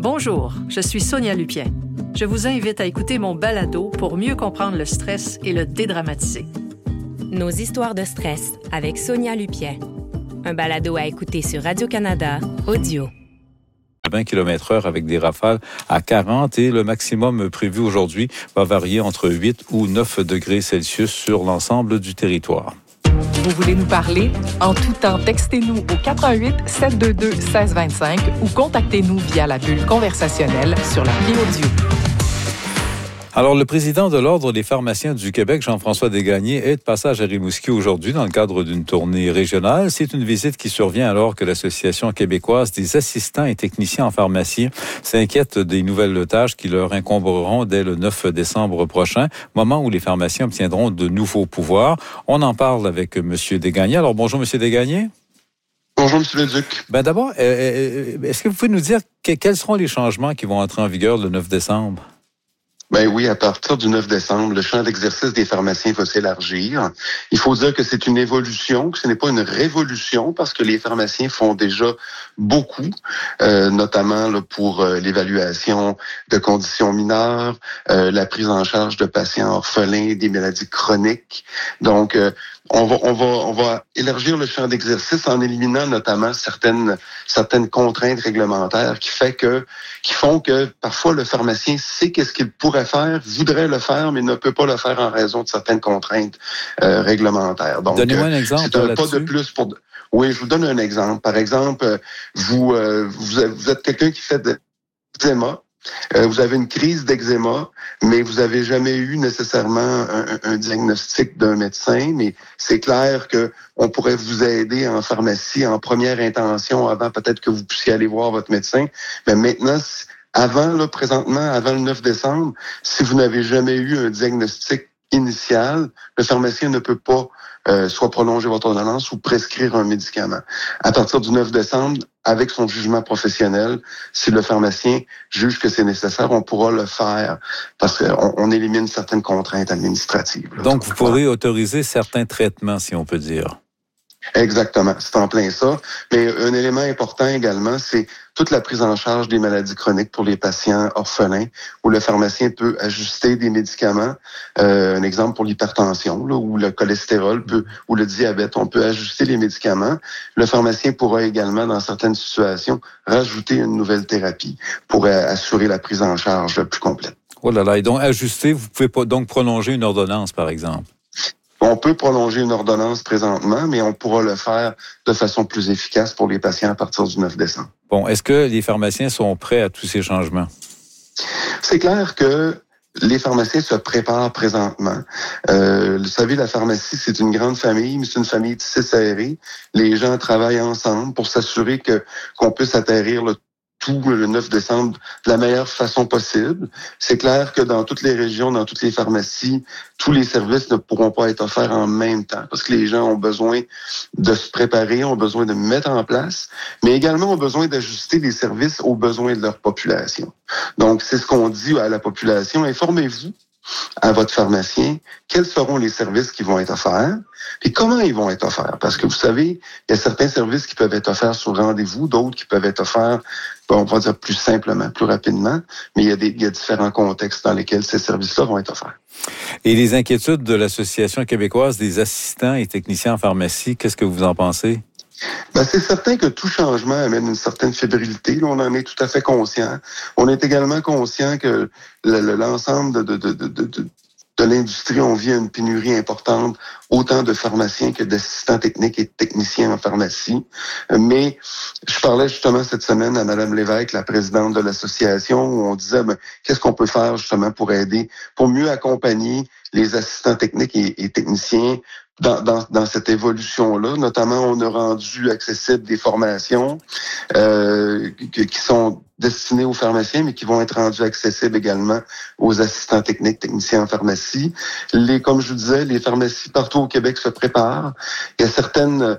Bonjour, je suis Sonia Lupien. Je vous invite à écouter mon balado pour mieux comprendre le stress et le dédramatiser. Nos histoires de stress avec Sonia Lupien. Un balado à écouter sur Radio-Canada Audio. 20 km/h avec des rafales à 40 et le maximum prévu aujourd'hui va varier entre 8 ou 9 degrés Celsius sur l'ensemble du territoire. Vous voulez nous parler? En tout temps, textez-nous au 88-722-1625 ou contactez-nous via la bulle conversationnelle sur l'appli audio. Alors, le président de l'Ordre des pharmaciens du Québec, Jean-François Desgagnés, est de passage à Rimouski aujourd'hui dans le cadre d'une tournée régionale. C'est une visite qui survient alors que l'Association québécoise des assistants et techniciens en pharmacie s'inquiète des nouvelles tâches qui leur incomberont dès le 9 décembre prochain, moment où les pharmaciens obtiendront de nouveaux pouvoirs. On en parle avec M. Desgagnés. Alors, bonjour, M. Desgagnés. Bonjour, M. Leduc. D'abord, est-ce que vous pouvez nous dire quels seront les changements qui vont entrer en vigueur le 9 décembre? Ben oui, à partir du 9 décembre, le champ d'exercice des pharmaciens va s'élargir. Il faut dire que c'est une évolution, que ce n'est pas une révolution, parce que les pharmaciens font déjà beaucoup, notamment là, pour l'évaluation de conditions mineures, la prise en charge de patients orphelins, des maladies chroniques. Donc, on va élargir le champ d'exercice en éliminant notamment certaines contraintes réglementaires qui font que parfois le pharmacien sait qu'est-ce qu'il pourrait faire, voudrait le faire, mais ne peut pas le faire en raison de certaines contraintes réglementaires. Donc, donnez-moi un exemple. C'est un pas de plus pour. Oui, je vous donne un exemple. Par exemple, vous êtes quelqu'un qui fait de l'eczéma. Vous avez une crise d'eczéma, mais vous avez jamais eu nécessairement un diagnostic d'un médecin, mais c'est clair que on pourrait vous aider en pharmacie en première intention avant peut-être que vous puissiez aller voir votre médecin. Mais maintenant, présentement, avant le 9 décembre, si vous n'avez jamais eu un diagnostic initial, le pharmacien ne peut pas soit prolonger votre ordonnance ou prescrire un médicament. À partir du 9 décembre, avec son jugement professionnel, si le pharmacien juge que c'est nécessaire, on pourra le faire parce qu'on élimine certaines contraintes administratives. Donc, vous pourrez autoriser certains traitements, si on peut dire. Exactement, c'est en plein ça. Mais un élément important également, c'est toute la prise en charge des maladies chroniques pour les patients orphelins, où le pharmacien peut ajuster des médicaments. Un exemple pour l'hypertension, là, ou le cholestérol, ou le diabète, on peut ajuster les médicaments. Le pharmacien pourra également, dans certaines situations, rajouter une nouvelle thérapie pour assurer la prise en charge plus complète. Oh là là, et donc ajuster, vous pouvez pas donc prolonger une ordonnance, par exemple? On peut prolonger une ordonnance présentement, mais on pourra le faire de façon plus efficace pour les patients à partir du 9 décembre. Bon, est-ce que les pharmaciens sont prêts à tous ces changements? C'est clair que les pharmaciens se préparent présentement. Vous savez, la pharmacie, c'est une grande famille, mais c'est une famille tissée serrée. Les gens travaillent ensemble pour s'assurer qu'on puisse atterrir tout le 9 décembre de la meilleure façon possible. C'est clair que dans toutes les régions, dans toutes les pharmacies, tous les services ne pourront pas être offerts en même temps parce que les gens ont besoin de se préparer, ont besoin de mettre en place, mais également ont besoin d'ajuster les services aux besoins de leur population. Donc, c'est ce qu'on dit à la population. Informez-vous à votre pharmacien quels seront les services qui vont être offerts et comment ils vont être offerts. Parce que vous savez, il y a certains services qui peuvent être offerts sur rendez-vous, d'autres qui peuvent être offerts, on va dire plus simplement, plus rapidement, mais il y a différents contextes dans lesquels ces services-là vont être offerts. Et les inquiétudes de l'Association québécoise des assistants et techniciens en pharmacie, qu'est-ce que vous en pensez? Ben, c'est certain que tout changement amène une certaine fébrilité. Là, on en est tout à fait conscient. On est également conscient que l'ensemble de l'industrie, on vit une pénurie importante, autant de pharmaciens que d'assistants techniques et de techniciens en pharmacie. Mais je parlais justement cette semaine à Mme Lévesque, la présidente de l'association, où on disait qu'est-ce qu'on peut faire justement pour aider, pour mieux accompagner les assistants techniques et techniciens dans cette évolution-là. Notamment, on a rendu accessibles des formations qui sont destinées aux pharmaciens, mais qui vont être rendues accessibles également aux assistants techniques, techniciens en pharmacie. Comme je vous disais, les pharmacies partout au Québec se préparent. Il y a certaines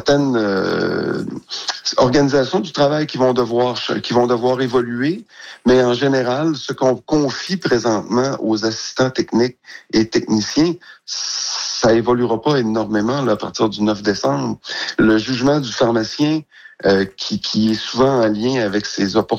organisations du travail qui vont devoir évoluer, mais en général, ce qu'on confie présentement aux assistants techniques et techniciens, ça évoluera pas énormément là, à partir du 9 décembre. Le jugement du pharmacien qui est souvent en lien avec ses opportunités